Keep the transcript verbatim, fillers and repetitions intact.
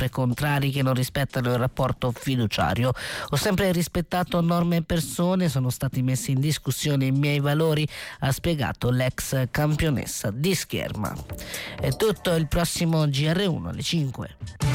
ai contrari che non rispettano il rapporto fiduciario. Ho sempre rispettato norme e persone, sono stati messi in discussione i miei valori, ha spiegato l'ex campionessa di scherma. È tutto, il prossimo G R uno alle cinque.